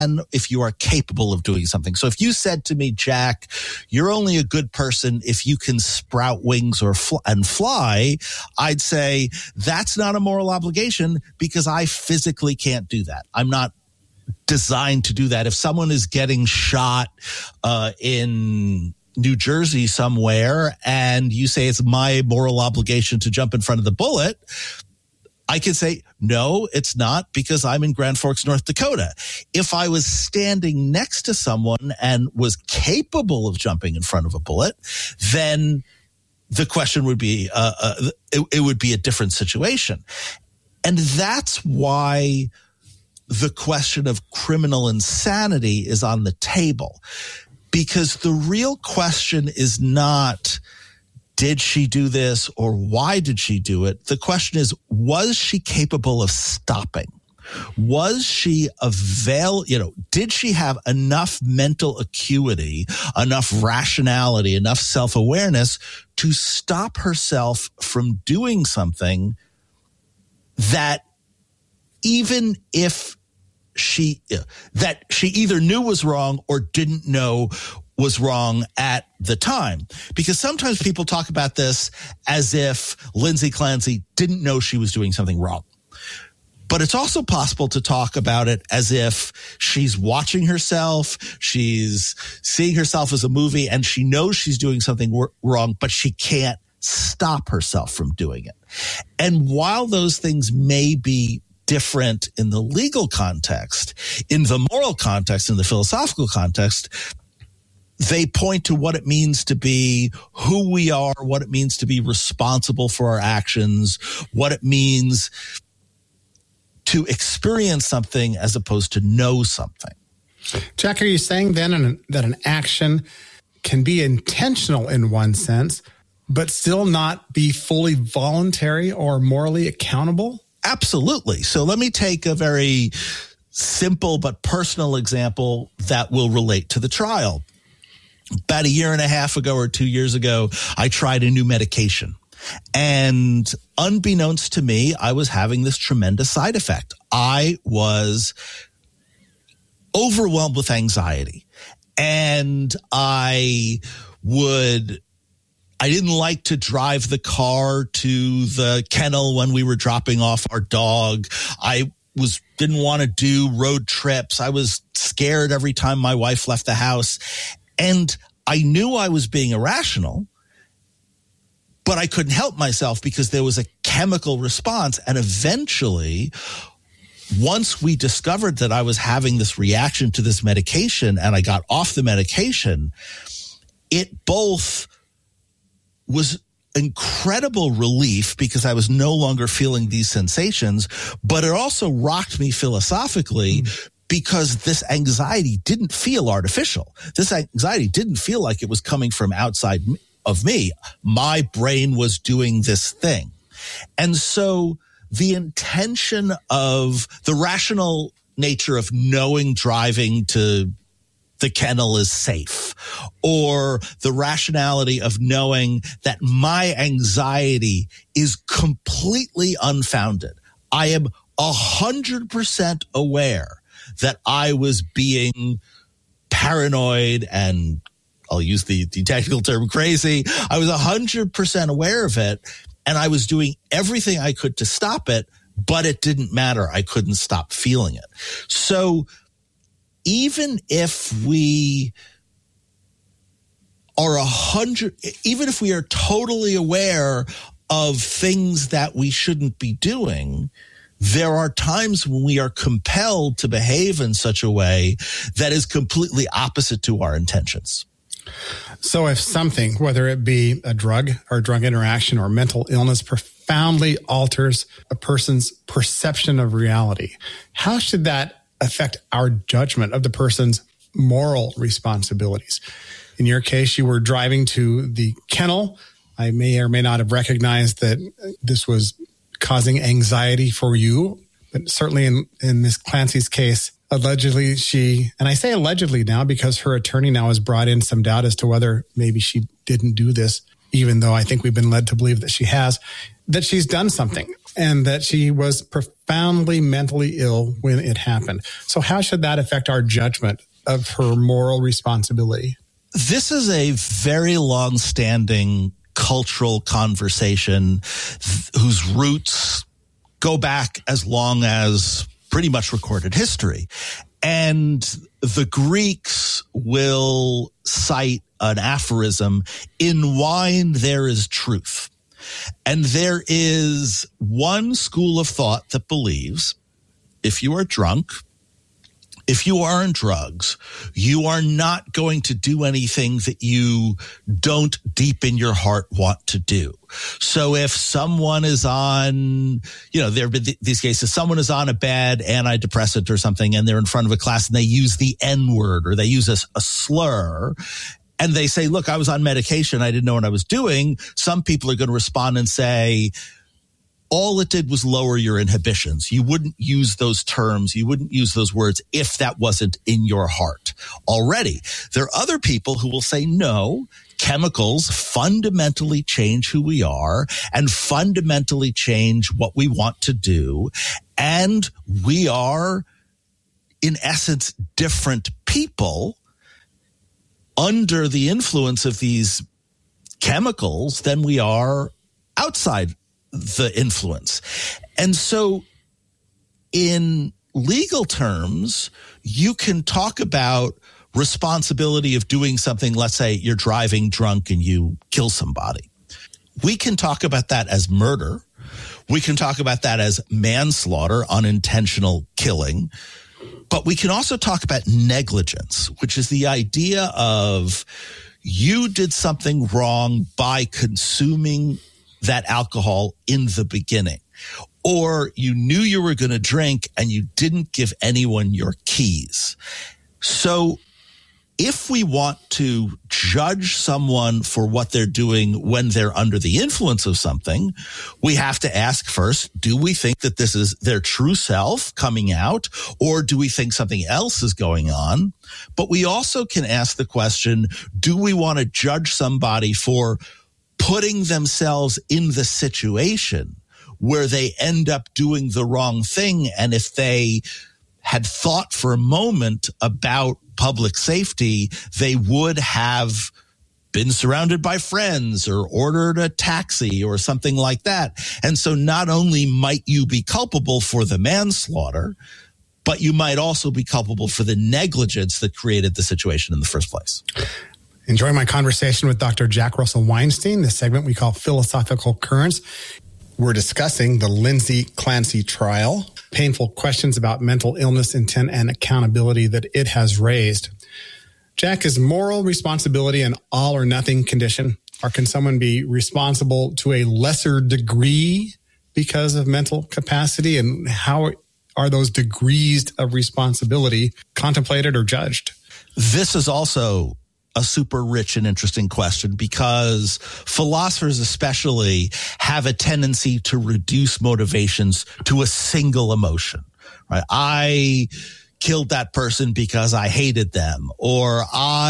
if you are capable of doing something. So if you said to me, Jack, you're only a good person if you can sprout wings and fly, I'd say that's not a moral obligation because I physically can't do that. I'm not designed to do that. If someone is getting shot in New Jersey somewhere and you say it's my moral obligation to jump in front of the bullet, I could say, no, it's not because I'm in Grand Forks, North Dakota. If I was standing next to someone and was capable of jumping in front of a bullet, then the question would be, it would be a different situation. And that's why the question of criminal insanity is on the table. Because the real question is not, did she do this or why did she do it? The question is, was she capable of stopping? Was she did she have enough mental acuity, enough rationality, enough self-awareness to stop herself from doing something that even if she either knew was wrong or didn't know was wrong at the time? Because sometimes people talk about this as if Lindsay Clancy didn't know she was doing something wrong. But it's also possible to talk about it as if she's watching herself, she's seeing herself as a movie, and she knows she's doing something wrong, but she can't stop herself from doing it. And while those things may be different in the legal context, in the moral context, in the philosophical context, they point to what it means to be who we are, what it means to be responsible for our actions, what it means to experience something as opposed to know something. Jack, are you saying then that an action can be intentional in one sense, but still not be fully voluntary or morally accountable? Absolutely. So let me take a very simple but personal example that will relate to the trial. About a year and a half ago or 2 years ago, I tried a new medication. And unbeknownst to me, I was having this tremendous side effect. I was overwhelmed with anxiety. And I didn't like to drive the car to the kennel when we were dropping off our dog. I didn't want to do road trips. I was scared every time my wife left the house. And I knew I was being irrational, but I couldn't help myself because there was a chemical response. And eventually, once we discovered that I was having this reaction to this medication and I got off the medication, it both was incredible relief because I was no longer feeling these sensations, but it also rocked me philosophically because this anxiety didn't feel artificial. This anxiety didn't feel like it was coming from outside of me. My brain was doing this thing. And so the intention of the rational nature of knowing driving to the kennel is safe, or the rationality of knowing that my anxiety is completely unfounded. I am 100% aware that I was being paranoid and I'll use the technical term crazy. I was 100% aware of it and I was doing everything I could to stop it, but it didn't matter. I couldn't stop feeling it. So even if we are even if we are totally aware of things that we shouldn't be doing, there are times when we are compelled to behave in such a way that is completely opposite to our intentions. So if something, whether it be a drug or drug interaction or mental illness, profoundly alters a person's perception of reality, how should that affect our judgment of the person's moral responsibilities? In your case, you were driving to the kennel. I may or may not have recognized that this was causing anxiety for you, but certainly in Ms. Clancy's case, allegedly and I say allegedly now because her attorney now has brought in some doubt as to whether maybe she didn't do this. even though I think we've been led to believe that she has, that she's done something and that she was profoundly mentally ill when it happened. So how should that affect our judgment of her moral responsibility? This is a very long-standing cultural conversation whose roots go back as long as pretty much recorded history. And the Greeks will cite an aphorism, "In wine there is truth." And there is one school of thought that believes if you are drunk, if you are on drugs, you are not going to do anything that you don't deep in your heart want to do. So if someone is on, there have been these cases, someone is on a bad antidepressant or something and they're in front of a class and they use the N-word or they use a slur and they say, look, I was on medication. I didn't know what I was doing. Some people are going to respond and say, all it did was lower your inhibitions. You wouldn't use those terms. You wouldn't use those words if that wasn't in your heart already. There are other people who will say, no, chemicals fundamentally change who we are and fundamentally change what we want to do. And we are, in essence, different people under the influence of these chemicals than we are outside the influence. And so in legal terms, you can talk about responsibility of doing something. Let's say you're driving drunk and you kill somebody. We can talk about that as murder. We can talk about that as manslaughter, unintentional killing. But we can also talk about negligence, which is the idea of you did something wrong by consuming that alcohol in the beginning, or you knew you were going to drink and you didn't give anyone your keys. So if we want to judge someone for what they're doing when they're under the influence of something, we have to ask first, do we think that this is their true self coming out, or do we think something else is going on? But we also can ask the question, do we want to judge somebody for putting themselves in the situation where they end up doing the wrong thing? And if they had thought for a moment about public safety, they would have been surrounded by friends or ordered a taxi or something like that. And so not only might you be culpable for the manslaughter, but you might also be culpable for the negligence that created the situation in the first place. Enjoying my conversation with Dr. Jack Russell Weinstein, the segment we call Philosophical Currents. We're discussing the Lindsay Clancy trial, painful questions about mental illness, intent, and accountability that it has raised. Jack, is moral responsibility an all or nothing condition? Or can someone be responsible to a lesser degree because of mental capacity? And how are those degrees of responsibility contemplated or judged? This is also a super rich and interesting question, because philosophers especially have a tendency to reduce motivations to a single emotion, right? I killed that person because I hated them, or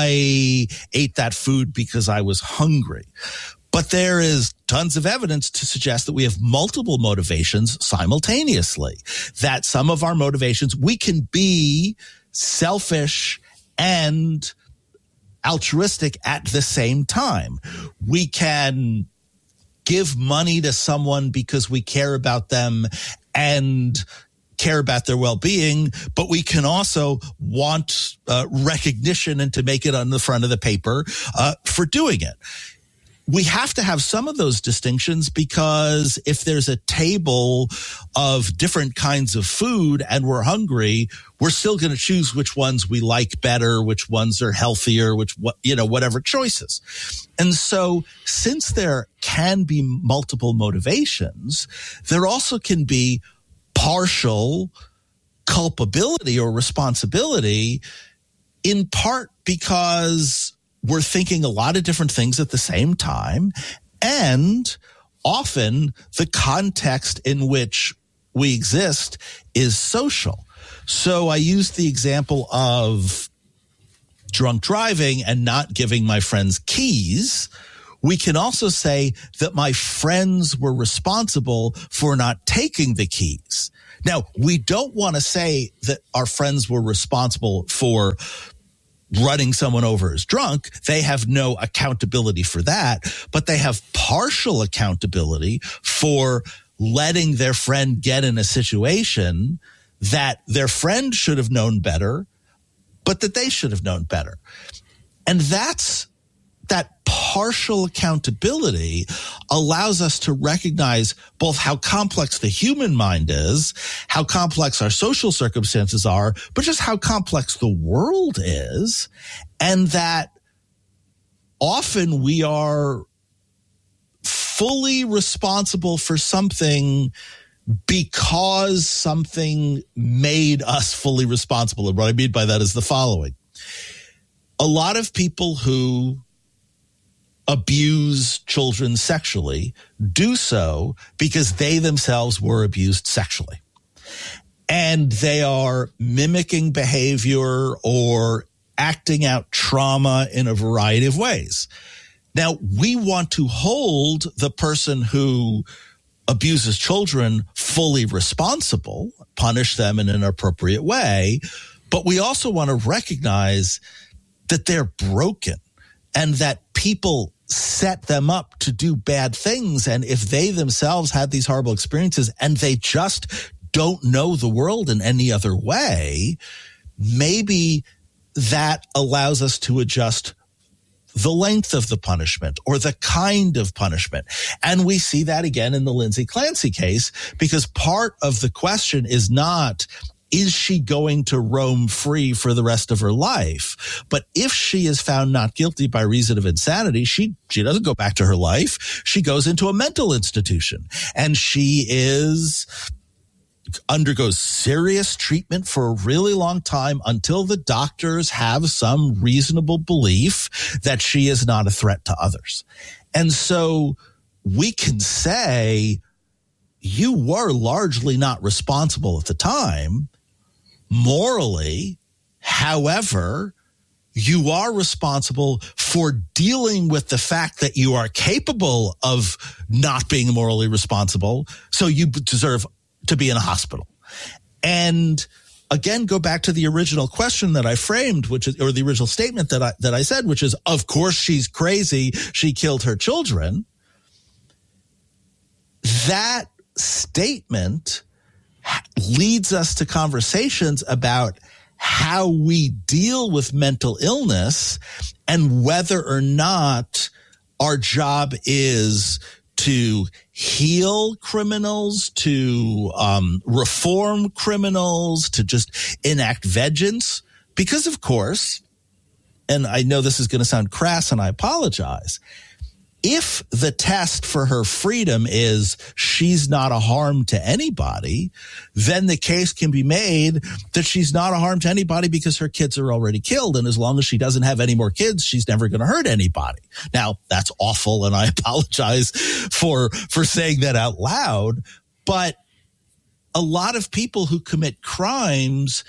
I ate that food because I was hungry. But there is tons of evidence to suggest that we have multiple motivations simultaneously, that some of our motivations, we can be selfish and altruistic at the same time. We can give money to someone because we care about them and care about their well-being, but we can also want recognition and to make it on the front of the paper for doing it. We have to have some of those distinctions, because if there's a table of different kinds of food and we're hungry, we're still going to choose which ones we like better, which ones are healthier, whatever choices. And so since there can be multiple motivations, there also can be partial culpability or responsibility, in part because we're thinking a lot of different things at the same time, and often the context in which we exist is social. So I used the example of drunk driving and not giving my friends keys. We can also say that my friends were responsible for not taking the keys. Now, we don't want to say that our friends were responsible for running someone over as drunk. They have no accountability for that, but they have partial accountability for letting their friend get in a situation that their friend should have known better, but that they should have known better. And that partial accountability allows us to recognize both how complex the human mind is, how complex our social circumstances are, but just how complex the world is, and that often we are fully responsible for something because something made us fully responsible. And what I mean by that is the following. A lot of people who abuse children sexually do so because they themselves were abused sexually. And they are mimicking behavior or acting out trauma in a variety of ways. Now, we want to hold the person who abuses children fully responsible, punish them in an appropriate way, but we also want to recognize that they're broken and that people set them up to do bad things. And if they themselves had these horrible experiences and they just don't know the world in any other way, maybe that allows us to adjust the length of the punishment or the kind of punishment. And we see that again in the Lindsay Clancy case, because part of the question is not, is she going to roam free for the rest of her life? But if she is found not guilty by reason of insanity, she doesn't go back to her life. She goes into a mental institution, and she undergoes serious treatment for a really long time until the doctors have some reasonable belief that she is not a threat to others. And so we can say you were largely not responsible at the time morally. However, you are responsible for dealing with the fact that you are capable of not being morally responsible. So you deserve to be in a hospital. And again, go back to the original question that I framed, which is, or the original statement that I said, which is, of course she's crazy. She killed her children. That statement leads us to conversations about how we deal with mental illness and whether or not our job is to heal criminals, to reform criminals, to just enact vengeance. Because, of course, and I know this is going to sound crass and I apologize, if the test for her freedom is she's not a harm to anybody, then the case can be made that she's not a harm to anybody because her kids are already killed. And as long as she doesn't have any more kids, she's never going to hurt anybody. Now, that's awful, and I apologize for saying that out loud. But a lot of people who commit crimes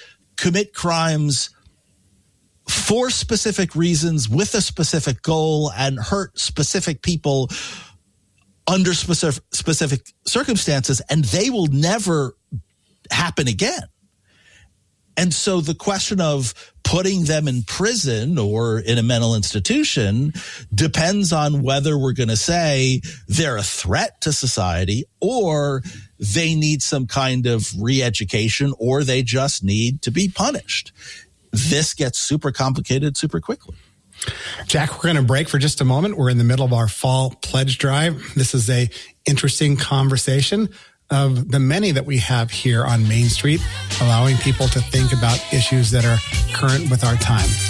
for specific reasons with a specific goal and hurt specific people under specific circumstances, and they will never happen again. And so the question of putting them in prison or in a mental institution depends on whether we're going to say they're a threat to society or they need some kind of re-education or they just need to be punished. This gets super complicated super quickly. Jack, we're going to break for just a moment. We're in the middle of our fall pledge drive. This is a interesting conversation of the many that we have here on Main Street, allowing people to think about issues that are current with our time.